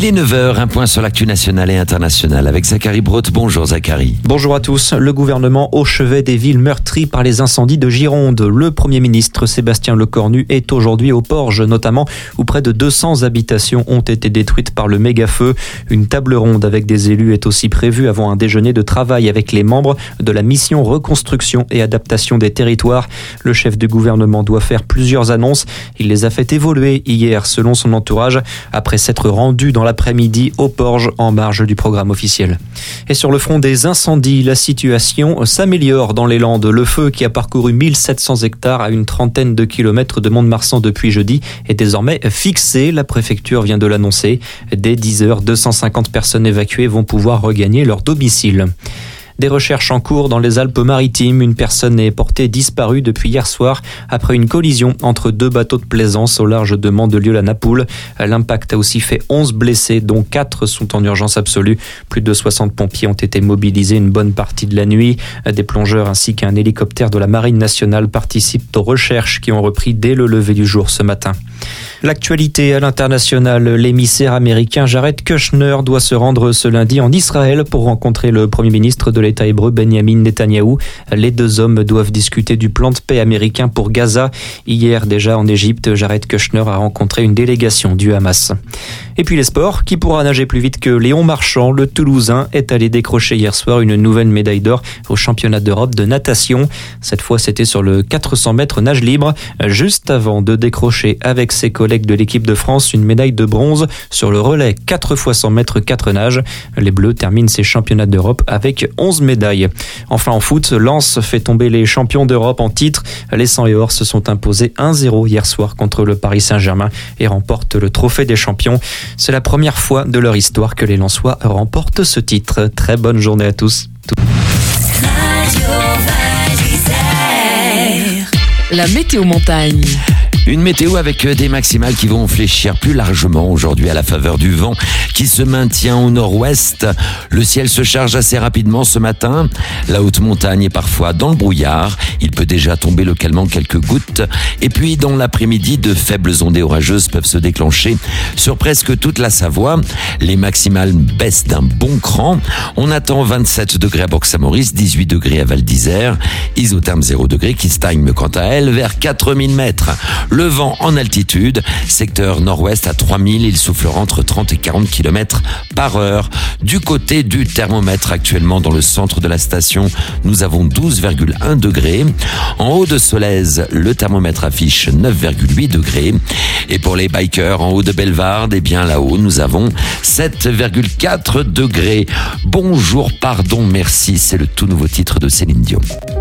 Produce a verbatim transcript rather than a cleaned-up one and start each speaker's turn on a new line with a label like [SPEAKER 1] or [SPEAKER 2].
[SPEAKER 1] Il est neuf heures, un point sur l'actu nationale et internationale avec Zachary Brotte. Bonjour Zachary.
[SPEAKER 2] Bonjour à tous. Le gouvernement au chevet des villes meurtries par les incendies de Gironde. Le Premier ministre Sébastien Lecornu est aujourd'hui au Porge, notamment où près de deux cents habitations ont été détruites par le méga-feu. Une table ronde avec des élus est aussi prévue avant un déjeuner de travail avec les membres de la mission reconstruction et adaptation des territoires. Le chef du gouvernement doit faire plusieurs annonces. Il les a fait évoluer hier selon son entourage après s'être rendu dans l'après-midi au Porge en marge du programme officiel. Et sur le front des incendies, la situation s'améliore dans les Landes. Le feu qui a parcouru mille sept cents hectares à une trentaine de kilomètres de Mont-de-Marsan depuis jeudi est désormais fixé. La préfecture vient de l'annoncer. Dès dix heures, deux cent cinquante personnes évacuées vont pouvoir regagner leur domicile. Des recherches en cours dans les Alpes-Maritimes. Une personne est portée disparue depuis hier soir après une collision entre deux bateaux de plaisance au large de Mandelieu-la-Napoule. L'impact a aussi fait onze blessés, dont quatre sont en urgence absolue. Plus de soixante pompiers ont été mobilisés une bonne partie de la nuit. Des plongeurs ainsi qu'un hélicoptère de la Marine nationale participent aux recherches qui ont repris dès le lever du jour ce matin. L'actualité à l'international, l'émissaire américain Jared Kushner doit se rendre ce lundi en Israël pour rencontrer le Premier ministre de l'État hébreu Benjamin Netanyahou. Les deux hommes doivent discuter du plan de paix américain pour Gaza. Hier déjà en Égypte, Jared Kushner a rencontré une délégation du Hamas. Et puis les sports, qui pourra nager plus vite que Léon Marchand? Le Toulousain est allé décrocher hier soir une nouvelle médaille d'or au championnat d'Europe de natation. Cette fois, c'était sur le quatre cents mètres nage libre, juste avant de décrocher avec ses collègues de l'équipe de France une médaille de bronze sur le relais quatre fois cent mètres quatre nages. Les Bleus terminent ces championnats d'Europe avec onze médailles. Enfin en foot, Lens fait tomber les champions d'Europe en titre. Les cent et or se sont imposés un zéro hier soir contre le Paris Saint-Germain et remportent le trophée des champions. C'est la première fois de leur histoire que les Lensois remportent ce titre. Très bonne journée à tous.
[SPEAKER 3] La météo montagne.
[SPEAKER 1] Une météo avec des maximales qui vont fléchir plus largement aujourd'hui à la faveur du vent qui se maintient au nord-ouest. Le ciel se charge assez rapidement ce matin. La haute montagne est parfois dans le brouillard. Il peut déjà tomber localement quelques gouttes. Et puis dans l'après-midi, de faibles ondées orageuses peuvent se déclencher sur presque toute la Savoie. Les maximales baissent d'un bon cran. On attend vingt-sept degrés à Bourg-Saint-Maurice, dix-huit degrés à Val d'Isère. Isotherme zéro degré qui stagne quant à elle vers quatre mille mètres. Le vent en altitude, secteur nord-ouest à trois mille, il soufflera entre trente et quarante kilomètres par heure. Du côté du thermomètre, actuellement dans le centre de la station, nous avons douze virgule un degrés. En haut de Solèze, le thermomètre affiche neuf virgule huit degrés. Et pour les bikers en haut de Bellevarde, eh bien là-haut, nous avons sept virgule quatre degrés. Bonjour, pardon, merci, c'est le tout nouveau titre de Céline Dion.